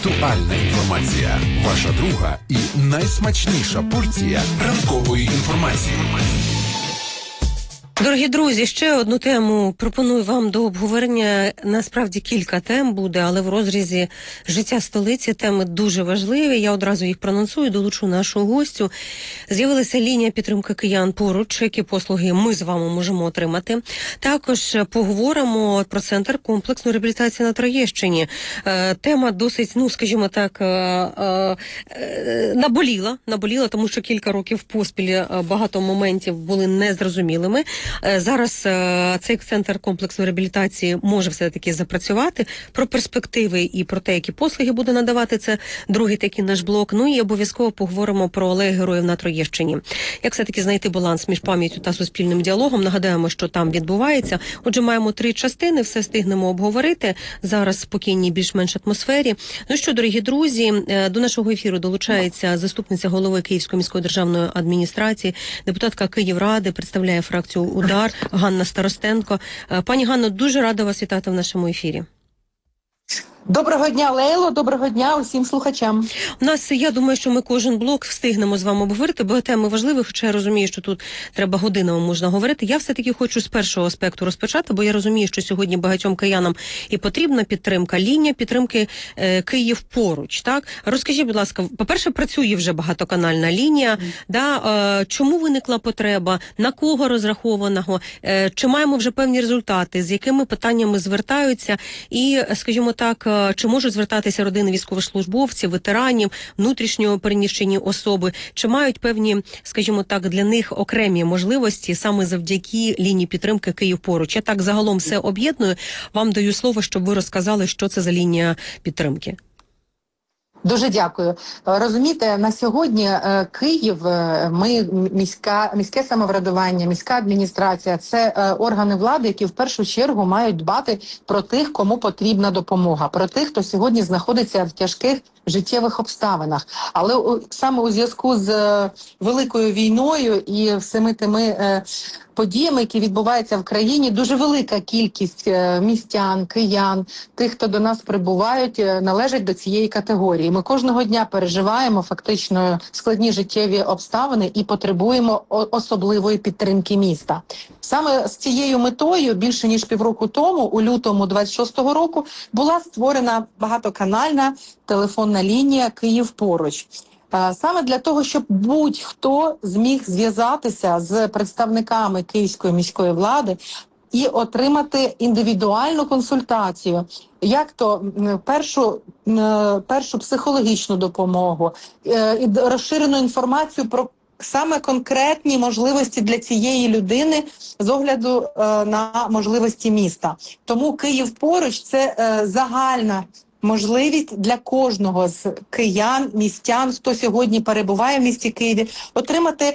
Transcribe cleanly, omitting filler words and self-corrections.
Актуальна інформація. Ваша друга і найсмачніша порція ранкової інформації. Дорогі друзі, ще одну тему пропоную вам до обговорення. Насправді кілька тем буде, але в розрізі життя столиці теми дуже важливі. Я одразу їх проанонсую, долучу нашу гостю. З'явилася лінія підтримки киян поруч, які послуги ми з вами можемо отримати. Також поговоримо про центр комплексної реабілітації на Троєщині. Тема досить, скажімо так, наболіла, тому що кілька років поспіль багато моментів були незрозумілими. Зараз цей центр комплексної реабілітації може все-таки запрацювати. Про перспективи і про те, які послуги буде надавати, це другий такий наш блок. Ну і обов'язково поговоримо про алею героїв на Троєщині. Як все-таки знайти баланс між пам'яттю та суспільним діалогом? Нагадаємо, що там відбувається. Отже, маємо 3 частини, все встигнемо обговорити. Зараз в спокійній, більш-менш атмосфері. Ну що, дорогі друзі, до нашого ефіру долучається заступниця голови Київської міської державної адміністрації, депутатка Київради, представляє фракцію «Удар» Ганна Старостенко. Пані Ганно, дуже рада вас вітати в нашому ефірі. Доброго дня, Лейло, доброго дня усім слухачам. У нас, я думаю, що ми кожен блок встигнемо з вами обговорити, бо теми важливі, хоча я розумію, що тут треба годинами можна говорити. Я все-таки хочу з першого аспекту розпочати, бо я розумію, що сьогодні багатьом киянам і потрібна підтримка, лінія підтримки Київ поруч. Так? Розкажіть, будь ласка, по-перше, працює вже багатоканальна лінія, чому виникла потреба, на кого розрахованого, чи маємо вже певні результати, з якими питаннями звертаються і, скажімо так, чи можуть звертатися родини військовослужбовців, ветеранів, внутрішньо переміщені особи, чи мають певні, скажімо так, для них окремі можливості саме завдяки лінії підтримки Київ поруч? Я так загалом все об'єдную. Вам даю слово, щоб ви розказали, що це за лінія підтримки. Дуже дякую. Розумієте, на сьогодні Київ, міське самоврядування, міська адміністрація – це органи влади, які в першу чергу мають дбати про тих, кому потрібна допомога, про тих, хто сьогодні знаходиться в тяжких життєвих обставинах. Але саме у зв'язку з великою війною і всіми тими подіями, які відбуваються в країні, дуже велика кількість містян, киян, тих, хто до нас прибувають, належать до цієї категорії. Ми кожного дня переживаємо фактично складні життєві обставини і потребуємо особливої підтримки міста. Саме з цією метою більше ніж півроку тому, у лютому 26-го року, була створена багатоканальна телефонна лінія «Київ поруч». Саме для того, щоб будь-хто зміг зв'язатися з представниками Київської міської влади і отримати індивідуальну консультацію, як то першу психологічну допомогу, і розширену інформацію про саме конкретні можливості для цієї людини з огляду на можливості міста. Тому «Київ поруч» – це загальна можливість для кожного з киян, містян, хто сьогодні перебуває в місті Києві, отримати